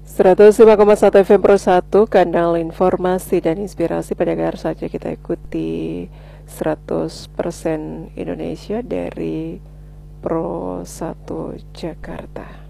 105,1 FM Pro 1, kanal informasi dan inspirasi. Pendengar saja kita ikuti 100% Indonesia dari Pro 1 Jakarta.